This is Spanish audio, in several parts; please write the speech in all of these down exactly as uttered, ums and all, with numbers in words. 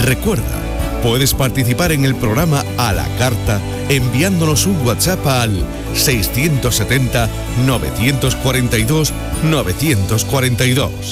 Recuerda, puedes participar en el programa a la carta enviándonos un WhatsApp al seiscientos setenta, novecientos cuarenta y dos, novecientos cuarenta y dos.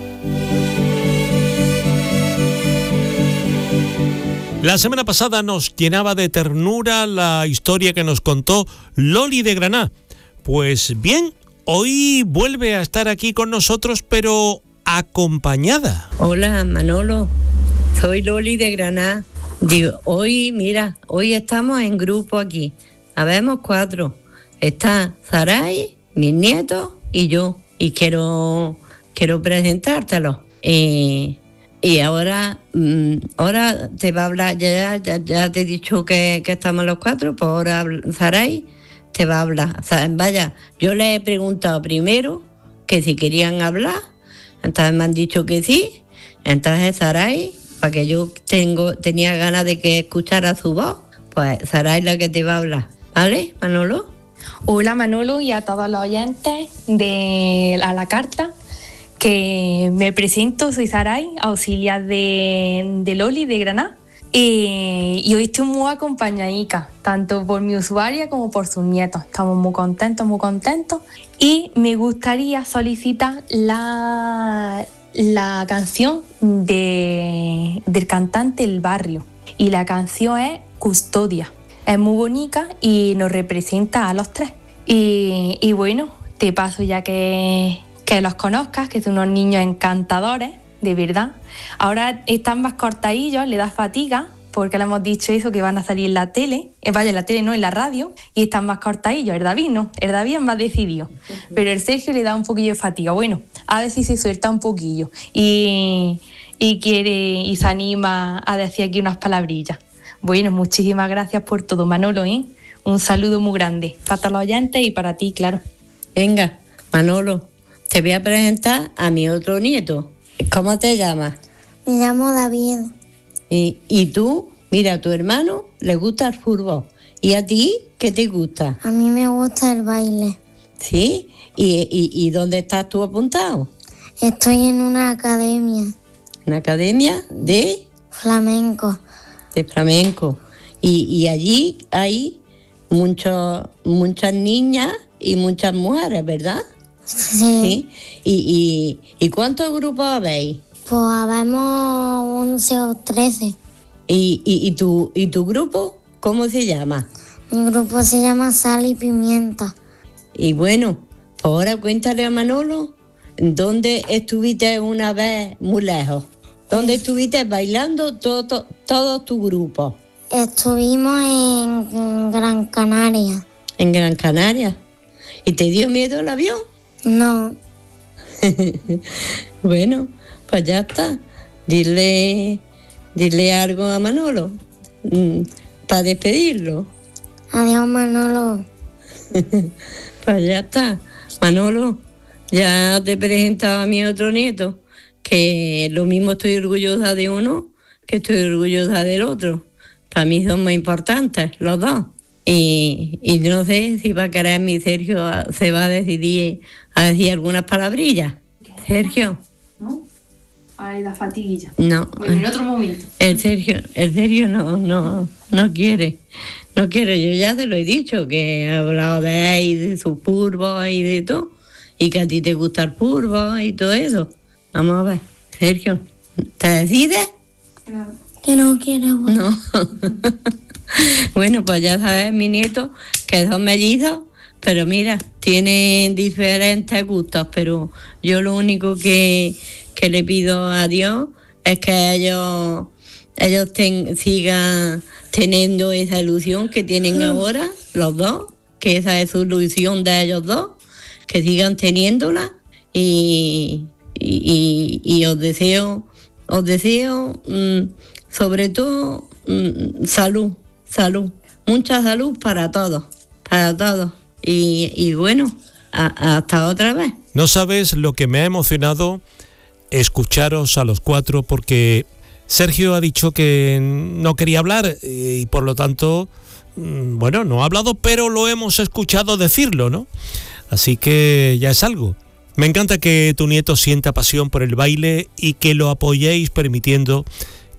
La semana pasada nos llenaba de ternura la historia que nos contó Loli de Granada. Pues bien, hoy vuelve a estar aquí con nosotros, pero acompañada. Hola, Manolo. Soy Loli de Granada. Digo, hoy, mira, hoy estamos en grupo aquí. Habemos cuatro. Está Saray, mis nietos y yo. Y quiero, quiero presentártelo. Eh, y ahora, mmm, ahora te va a hablar, ya, ya, ya te he dicho que, que estamos los cuatro, pues ahora Saray te va a hablar. O sea, vaya, yo les he preguntado primero que si querían hablar, entonces me han dicho que sí. Entonces Saray, para que yo tengo, tenía ganas de que escuchara su voz, pues Saray es la que te va a hablar. ¿Vale, Manolo? Hola, Manolo, y a todos los oyentes de A la Carta, que me presento, soy Saray, auxiliar de, de Loli de Granada, eh, y hoy estoy muy acompañadica, tanto por mi usuaria como por sus nietos. Estamos muy contentos, muy contentos, y me gustaría solicitar la... la canción de, del cantante El Barrio, y la canción es Custodia. Es muy bonita y nos representa a los tres. Y, y bueno, te paso ya que, que los conozcas, que son unos niños encantadores, de verdad. Ahora están más cortadillos, le da fatiga, porque le hemos dicho eso, que van a salir en la tele, eh, vaya, en la tele no, en la radio, y están más cortadillos. El David no, el David es más decidido, pero el Sergio le da un poquillo de fatiga. Bueno, a ver si se suelta un poquillo y, y quiere y se anima a decir aquí unas palabrillas. Bueno, muchísimas gracias por todo, Manolo, ¿eh? Un saludo muy grande para todos los oyentes y para ti, claro. Venga, Manolo, te voy a presentar a mi otro nieto. ¿Cómo te llamas? Me llamo David. Y, y tú, mira, a tu hermano le gusta el fútbol. ¿Y a ti qué te gusta? A mí me gusta el baile. ¿Sí? ¿Y, y, y dónde estás tú apuntado? Estoy en una academia. ¿Una academia de? Flamenco. De flamenco. Y, y allí hay muchos, muchas niñas y muchas mujeres, ¿verdad? Sí. ¿Sí? ¿Y, y, ¿Y cuántos grupos habéis? Pues habemos once o trece. ¿Y, y, y, tu, ¿Y tu grupo cómo se llama? Mi grupo se llama Sal y Pimienta. Y bueno, ahora cuéntale a Manolo, ¿dónde estuviste una vez muy lejos? ¿Dónde estuviste bailando todo, todo, todo tu grupo? Estuvimos en Gran Canaria. ¿En Gran Canaria? ¿Y te dio miedo el avión? No. Bueno, pues ya está. Dile, dile algo a Manolo mmm, para despedirlo. Adiós, Manolo. Pues ya está. Manolo, ya te he presentado a mi otro nieto, que lo mismo estoy orgullosa de uno que estoy orgullosa del otro. Para mí son muy importantes los dos. Y, y no sé si va a querer mi Sergio, se va a decidir a decir algunas palabrillas. Sergio. ¿No? Ay, la fatiguilla. No. Bueno, en otro momento. El Sergio, el Sergio no, no, no quiere. No quiere. Yo ya te lo he dicho, que he hablado de él y de su purbo y de todo. Y que a ti te gusta el purbo y todo eso. Vamos a ver. Sergio, ¿te decides? Claro. Que no quiero. No. Bueno, pues ya sabes, mi nieto, que son mellizos, pero mira, tienen diferentes gustos, pero yo lo único que, que le pido a Dios es que ellos, ellos ten, sigan teniendo esa ilusión que tienen ahora, los dos, que esa es su ilusión de ellos dos, que sigan teniéndola y, y, y, y os deseo, os deseo mmm, sobre todo mmm, salud. Salud, mucha salud para todos, para todos. Y, y bueno, a, hasta otra vez. No sabes lo que me ha emocionado escucharos a los cuatro, porque Sergio ha dicho que no quería hablar y por lo tanto, bueno, no ha hablado, pero lo hemos escuchado decirlo, ¿no? Así que ya es algo. Me encanta que tu nieto sienta pasión por el baile y que lo apoyéis permitiendo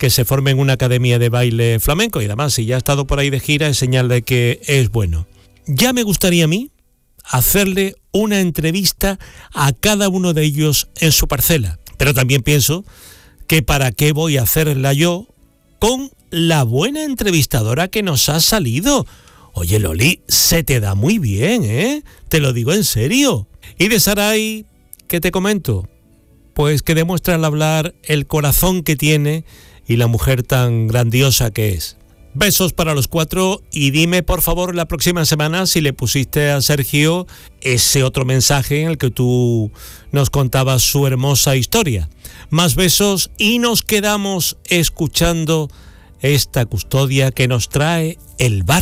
que se forme en una academia de baile flamenco, y además si ya ha estado por ahí de gira es señal de que es bueno. Ya me gustaría a mí hacerle una entrevista a cada uno de ellos en su parcela, pero también pienso que para qué voy a hacerla yo con la buena entrevistadora que nos ha salido. Oye, Loli, se te da muy bien, ¿eh? Te lo digo en serio. Y de Saray, ¿qué te comento? Pues que demuestra al hablar el corazón que tiene y la mujer tan grandiosa que es. Besos para los cuatro y dime por favor la próxima semana si le pusiste a Sergio ese otro mensaje en el que tú nos contabas su hermosa historia. Más besos y nos quedamos escuchando esta custodia que nos trae el bar.